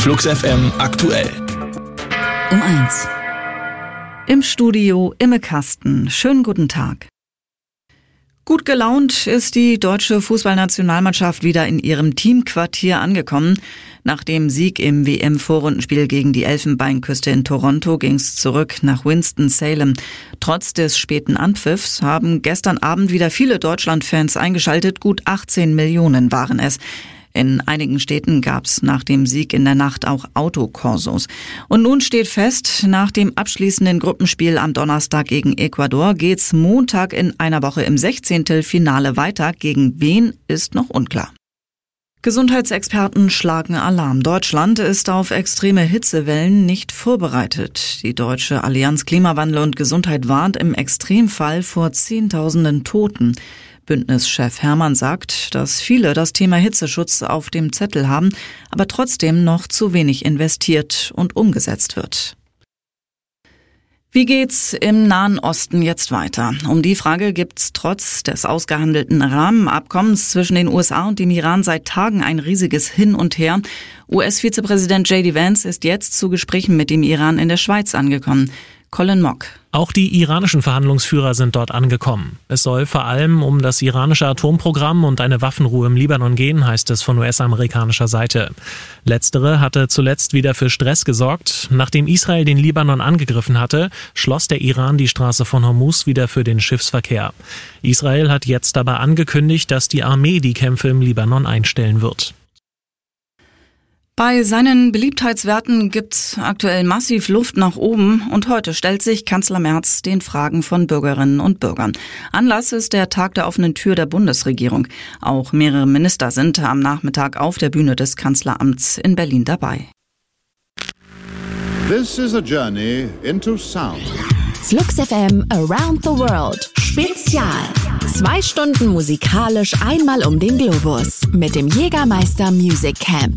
Flux FM aktuell. Um 1. Im Studio Imme Kasten. Schönen guten Tag. Gut gelaunt ist die deutsche Fußballnationalmannschaft wieder in ihrem Teamquartier angekommen. Nach dem Sieg im WM-Vorrundenspiel gegen die Elfenbeinküste in Toronto ging es zurück nach Winston-Salem. Trotz des späten Anpfiffs haben gestern Abend wieder viele Deutschland-Fans eingeschaltet. Gut 18 Millionen waren es. In einigen Städten gab's nach dem Sieg in der Nacht auch Autokorsos. Und nun steht fest, nach dem abschließenden Gruppenspiel am Donnerstag gegen Ecuador geht's Montag in einer Woche im 16. Finale weiter. Gegen wen ist noch unklar. Gesundheitsexperten schlagen Alarm. Deutschland ist auf extreme Hitzewellen nicht vorbereitet. Die Deutsche Allianz Klimawandel und Gesundheit warnt im Extremfall vor Zehntausenden Toten. Bündnischef Hermann sagt, dass viele das Thema Hitzeschutz auf dem Zettel haben, aber trotzdem noch zu wenig investiert und umgesetzt wird. Wie geht's im Nahen Osten jetzt weiter? Um die Frage gibt's trotz des ausgehandelten Rahmenabkommens zwischen den USA und dem Iran seit Tagen ein riesiges Hin und Her. US-Vizepräsident J.D. Vance ist jetzt zu Gesprächen mit dem Iran in der Schweiz angekommen. Colin Mock. Auch die iranischen Verhandlungsführer sind dort angekommen. Es soll vor allem um das iranische Atomprogramm und eine Waffenruhe im Libanon gehen, heißt es von US-amerikanischer Seite. Letztere hatte zuletzt wieder für Stress gesorgt. Nachdem Israel den Libanon angegriffen hatte, schloss der Iran die Straße von Hormuz wieder für den Schiffsverkehr. Israel hat jetzt aber angekündigt, dass die Armee die Kämpfe im Libanon einstellen wird. Bei seinen Beliebtheitswerten gibt's aktuell massiv Luft nach oben und heute stellt sich Kanzler Merz den Fragen von Bürgerinnen und Bürgern. Anlass ist der Tag der offenen Tür der Bundesregierung. Auch mehrere Minister sind am Nachmittag auf der Bühne des Kanzleramts in Berlin dabei. This is a journey into sound. Flux FM Around the World. Spezial. 2 Stunden musikalisch einmal um den Globus mit dem Jägermeister Music Camp.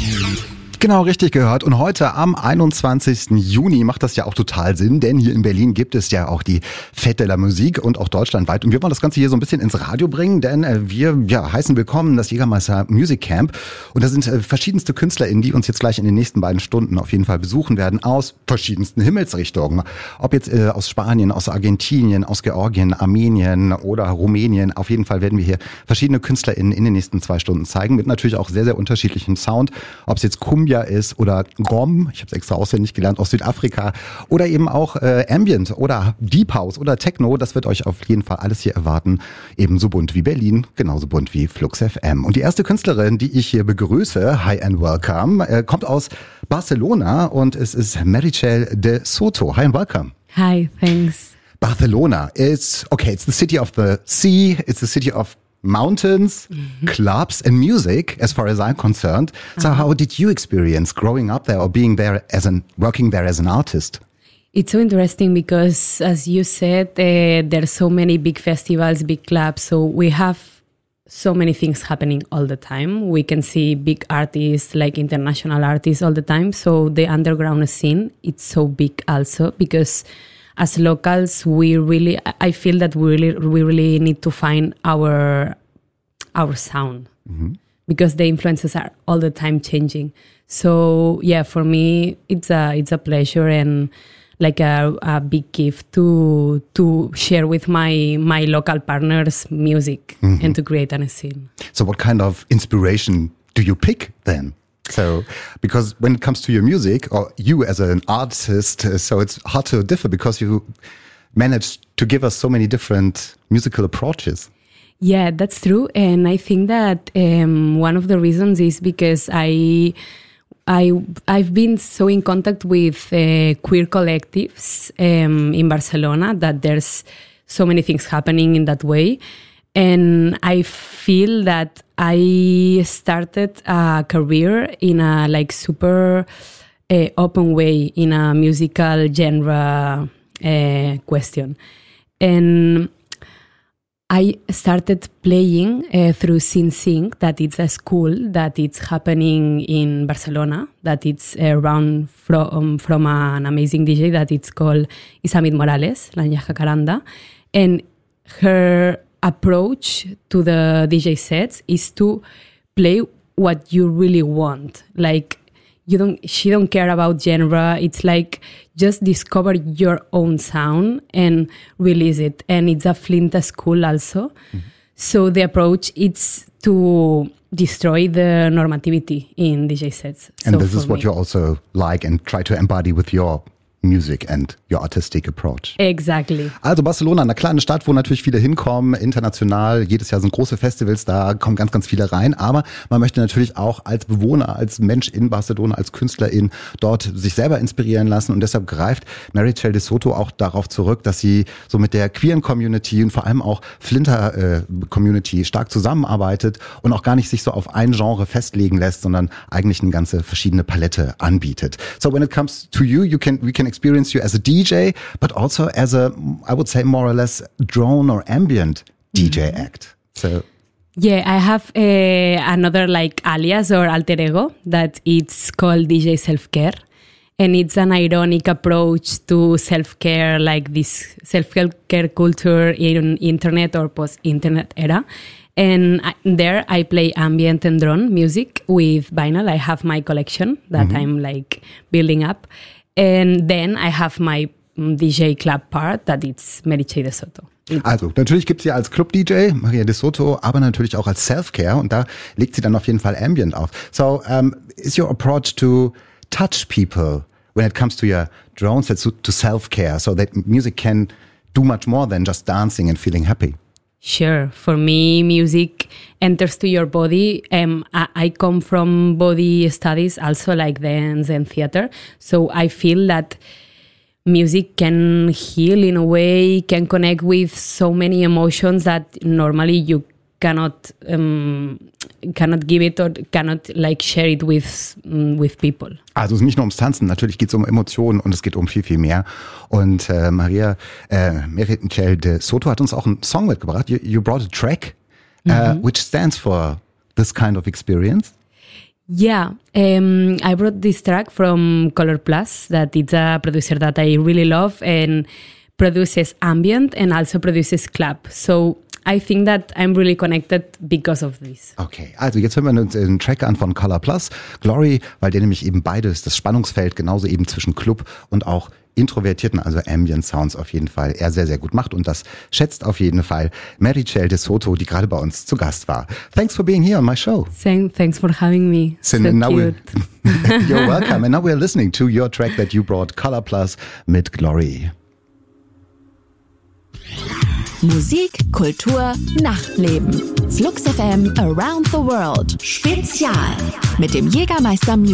Genau, richtig gehört. Und heute am 21. Juni macht das ja auch total Sinn, denn hier in Berlin gibt es ja auch die Fête de la Musique und auch deutschlandweit. Und wir wollen das Ganze hier so ein bisschen ins Radio bringen, denn wir heißen willkommen das Jägermeister Music Camp. Und da sind verschiedenste KünstlerInnen, die uns jetzt gleich in den nächsten beiden Stunden auf jeden Fall besuchen werden, aus verschiedensten Himmelsrichtungen. Ob jetzt aus Spanien, aus Argentinien, aus Georgien, Armenien oder Rumänien. Auf jeden Fall werden wir hier verschiedene KünstlerInnen in den nächsten 2 Stunden zeigen, mit natürlich auch sehr, sehr unterschiedlichem Sound. Ob es jetzt Cumbia ist oder Grom, ich habe es extra auswendig gelernt, aus Südafrika oder eben auch Ambient oder Deep House oder Techno, das wird euch auf jeden Fall alles hier erwarten. Ebenso bunt wie Berlin, genauso bunt wie Flux FM. Und die erste Künstlerin, die ich hier begrüße, hi and welcome, kommt aus Barcelona und es ist Meritxell de Soto. Hi and welcome. Hi, thanks. Barcelona is, okay, it's the city of the sea, it's the city of mountains, clubs and music, as far as I'm concerned. So how did you experience growing up there or being there working there as an artist? It's so interesting because, as you said, there's so many big festivals, big clubs. So we have so many things happening all the time. We can see big artists, like international artists all the time. So the underground scene, it's so big also because as locals, I feel that we really need to find our sound because the influences are all the time changing. So yeah, for me, it's a pleasure and like a big gift to share with my local partners music and to create a scene. So what kind of inspiration do you pick then? So, because when it comes to your music, or you as an artist, so it's hard to differ because you managed to give us so many different musical approaches. Yeah, that's true. And I think that one of the reasons is because I've been so in contact with queer collectives in Barcelona that there's so many things happening in that way. And I feel that I started a career in a like super open way in a musical genre question. And I started playing through Sin Sync, that it's a school that it's happening in Barcelona, that it's run from an amazing DJ that it's called Isamit Morales, Lanya Jacaranda. And her approach to the DJ sets is to play what you really want. Like she don't care about genre. It's like just discover your own sound and release it. And it's a Flint school also. So the approach is to destroy the normativity in DJ sets. And so this is what you also like and try to embody with your music and your artistic approach. Exactly. Also Barcelona, eine kleine Stadt, wo natürlich viele hinkommen, international. Jedes Jahr sind große Festivals, da kommen ganz, ganz viele rein. Aber man möchte natürlich auch als Bewohner, als Mensch in Barcelona, als Künstlerin dort sich selber inspirieren lassen. Und deshalb greift Meritxell de Soto auch darauf zurück, dass sie so mit der queeren Community und vor allem auch Flinter Community stark zusammenarbeitet und auch gar nicht sich so auf ein Genre festlegen lässt, sondern eigentlich eine ganze verschiedene Palette anbietet. So when it comes to you, we can experience you as a DJ, but also as a, I would say more or less drone or ambient DJ act. So yeah, I have another like alias or alter ego that it's called DJ Self-Care. And it's an ironic approach to self-care, like this self-care culture in internet or post-internet era. And there I play ambient and drone music with vinyl. I have my collection that I'm like building up. And then I have my DJ Club part, that it's Meritxell de Soto. Also, natürlich gibt's sie als Club-DJ, Maria de Soto, aber natürlich auch als Self-Care und da legt sie dann auf jeden Fall Ambient auf. So, is your approach to touch people when it comes to your drones, to self-care, so that music can do much more than just dancing and feeling happy? Sure. For me, music enters to your body. I come from body studies, also like dance and theater. So I feel that music can heal in a way, can connect with so many emotions that normally you cannot give it or cannot like share it with people. Also es ist nicht nur ums Tanzen, natürlich geht es um Emotionen und es geht um viel, viel mehr. Und Meritxell de Soto hat uns auch einen Song mitgebracht. You brought a track, which stands for this kind of experience. Yeah, I brought this track from Color Plus, that it's a producer that I really love and produces ambient and also produces club. So I think that I'm really connected because of this. Okay, also jetzt hören wir uns den Track an von Color Plus, Glory, weil der nämlich eben beides, das Spannungsfeld genauso eben zwischen Club und auch introvertierten, also Ambient Sounds auf jeden Fall er sehr, sehr gut macht und das schätzt auf jeden Fall Meritxell de Soto, die gerade bei uns zu Gast war. Thanks for being here on my show. Thanks for having me. So cute. You're welcome. And now we're listening to your track that you brought, Color Plus mit Glory. Musik, Kultur, Nachtleben. Flux FM Around the World. Spezial. Mit dem Jägermeister